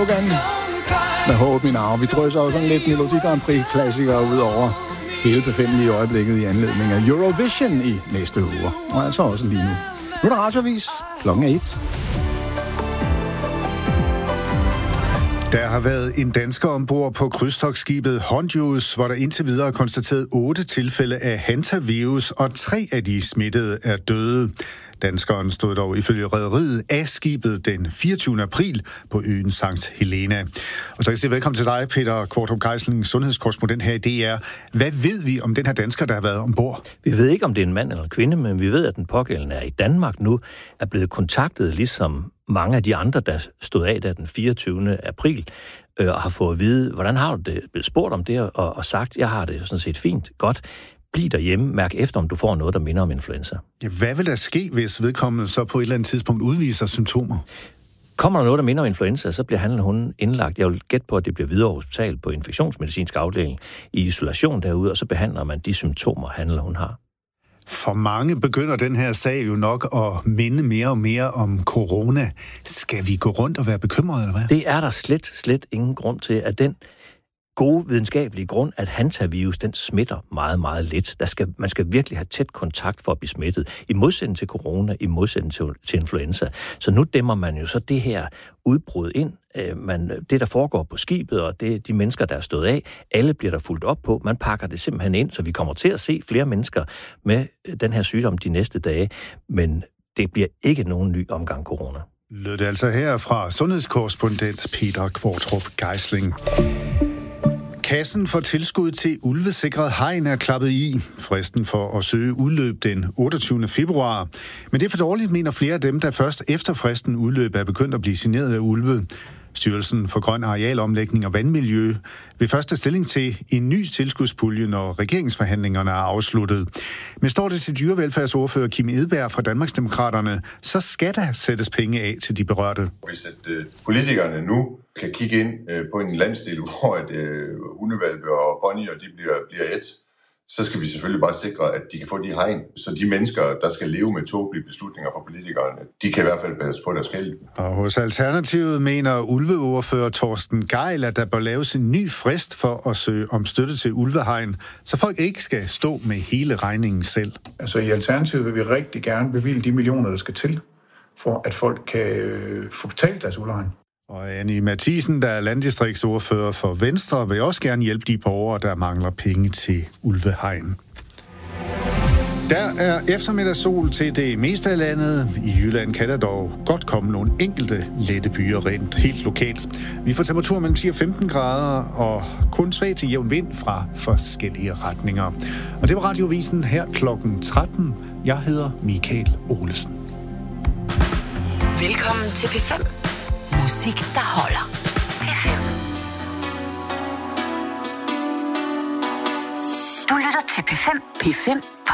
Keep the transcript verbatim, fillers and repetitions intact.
Logan med Hold Me Now. Vi drøser jo sådan lidt Melodi Grand Prix-klassikere ud over hele befændelige øjeblikket i anledning af Eurovision i næste uge. Og altså også lige nu. Nu er der radioavis. Klokken er et. Der har været en dansker ombord på krydstogtskibet Hondius, hvor der indtil videre er konstateret otte tilfælde af hantavirus, og tre af de smittede er døde. Danskeren stod dog ifølge rederiet af skibet den fireogtyvende april på øen Sankt Helena. Og så kan jeg sige velkommen til dig, Peter Qvortrup Geisling, sundhedskorrespondent her i D R. Hvad ved vi om den her dansker, der har været ombord? Vi ved ikke, om det er en mand eller en kvinde, men vi ved, at den pågældende er i Danmark nu, er blevet kontaktet, ligesom mange af de andre, der stod af der den fireogtyvende april, øh, og har fået at vide, hvordan har du det, blevet spurgt om det, og, og sagt, jeg har det sådan set fint, godt. Bliv derhjemme, mærk efter, om du får noget, der minder om influenza. Ja, hvad vil der ske, hvis vedkommende så på et eller andet tidspunkt udviser symptomer? Kommer der noget, der minder om influenza, så bliver han eller hun indlagt. Jeg vil gætte på, at det bliver videre hospital på infektionsmedicinsk afdeling i isolation derude, og så behandler man de symptomer, han eller hun har. For mange begynder den her sag jo nok at minde mere og mere om corona. Skal vi gå rundt og være bekymrede, eller hvad? Det er der slet, slet ingen grund til, at den gode videnskabelige grund, at hantavirus, den smitter meget, meget let. Der skal, man skal virkelig have tæt kontakt for at blive smittet. I modsætning til corona, i modsætning til, til influenza. Så nu dæmmer man jo så det her udbrud ind. Man, det, der foregår på skibet, og det, de mennesker, der er stået af, alle bliver der fulgt op på. Man pakker det simpelthen ind, så vi kommer til at se flere mennesker med den her sygdom de næste dage. Men det bliver ikke nogen ny omgang corona. Lød det altså her fra sundhedskorrespondent Peter Qvortrup Geisling. Kassen for tilskud til ulvesikret hegn er klappet i. Fristen for at søge udløb den otteogtyvende februar. Men det er for dårligt, mener flere af dem, der først efter fristen udløb er begyndt at blive generet af ulve. Styrelsen for Grøn Arealomlægning og Vandmiljø vil først tage stilling til en ny tilskudspulje, når regeringsforhandlingerne er afsluttet. Men står det til dyrevelfærdsordfører Kim Edberg fra Danmarksdemokraterne, så skal der sættes penge af til de berørte. Hvis at, øh, politikerne nu kan kigge ind øh, på en landsdel, hvor at, øh, hundevalpe og ponyer de bliver, bliver et, så skal vi selvfølgelig bare sikre, at de kan få de hegn. Så de mennesker, der skal leve med tåbelige beslutninger fra politikerne, de kan i hvert fald passe på deres kæld. Og hos Alternativet mener ulveordfører Torsten Gejl, at der bør laves en ny frist for at søge om støtte til ulvehegn, så folk ikke skal stå med hele regningen selv. Altså i Alternativet vil vi rigtig gerne bevilge de millioner, der skal til, for at folk kan øh, få betalt deres ulvehegn. Og Annie Mathisen, der er landdistriktsordfører for Venstre, vil også gerne hjælpe de borgere, der mangler penge til ulvehegn. Der er eftermiddagssol til det meste af landet. I Jylland kan der dog godt komme nogle enkelte lette byer rent helt lokalt. Vi får temperatur mellem ti og femten grader og kun svag til jævn vind fra forskellige retninger. Og det var Radiovisen her klokken tretten. Jeg hedder Michael Olesen. Velkommen til P fem. Musik, der holder. P fem. Du lytter til P fem. P fem